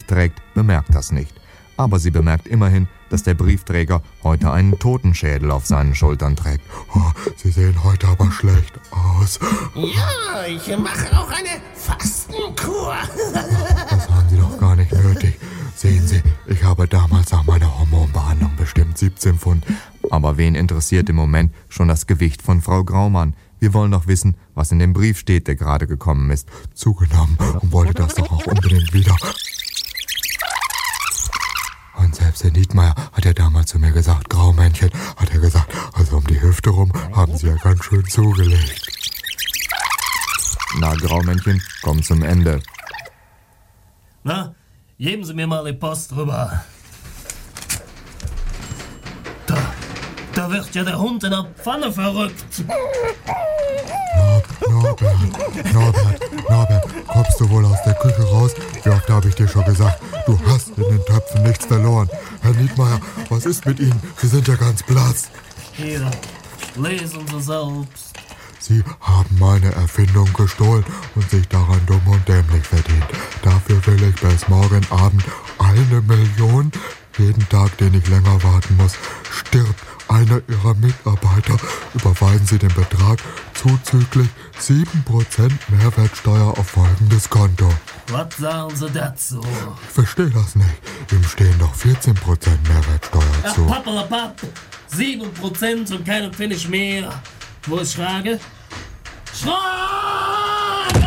trägt, bemerkt das nicht. Aber sie bemerkt immerhin, dass der Briefträger heute einen Totenschädel auf seinen Schultern trägt. Oh, Sie sehen heute aber schlecht aus. Ja, ich mache auch eine Fastenkur. Das haben Sie doch gar nicht nötig. Sehen Sie, ich habe damals nach meiner Hormonbehandlung bestimmt 17 Pfund. Aber wen interessiert im Moment schon das Gewicht von Frau Graumann? Wir wollen doch wissen, was in dem Brief steht, der gerade gekommen ist. Zugenommen und wollte das doch auch unbedingt wieder. Und selbst Herr Niedmeyer hat ja damals zu mir gesagt, Graumännchen, hat er gesagt, also um die Hüfte rum haben Sie ja ganz schön zugelegt. Na, Graumännchen, komm zum Ende. Na, geben Sie mir mal die Post rüber. Da wird ja der Hund in der Pfanne verrückt. Norbert, kommst du wohl aus der Küche raus? Wie oft habe ich dir schon gesagt, du hast in den Töpfen nichts verloren. Herr Niedmeyer, was ist mit Ihnen? Sie sind ja ganz blass. Hier, lesen Sie selbst. Sie haben meine Erfindung gestohlen und sich daran dumm und dämlich verdient. Dafür will ich bis morgen Abend 1 Million. Jeden Tag, den ich länger warten muss, stirbt einer Ihrer Mitarbeiter. Überweisen Sie den Betrag zuzüglich 7% Mehrwertsteuer auf folgendes Konto. Was sagen Sie dazu? Ich verstehe das nicht. Ihm stehen doch 14% Mehrwertsteuer zu. Pappelapapp, 7% und keinen Pfennig mehr. Wo ist Schrage? Schrage!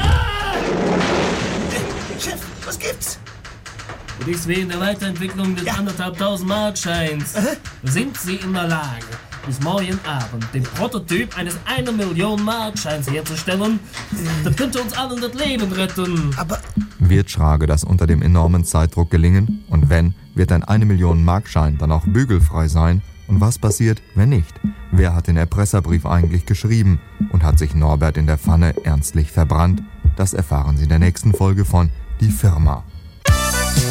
Chef, was gibt's? Und dies wegen der Weiterentwicklung des 1.500 Markscheins sind Sie in der Lage, bis morgen Abend den Prototyp eines 1 Million Markscheins herzustellen. Das könnte uns allen das Leben retten. Aber Wird Schrage das unter dem enormen Zeitdruck gelingen? Und wenn, wird ein 1 Million Markschein dann auch bügelfrei sein? Und was passiert, wenn nicht? Wer hat den Erpresserbrief eigentlich geschrieben? Und hat sich Norbert in der Pfanne ernstlich verbrannt? Das erfahren Sie in der nächsten Folge von Die Firma.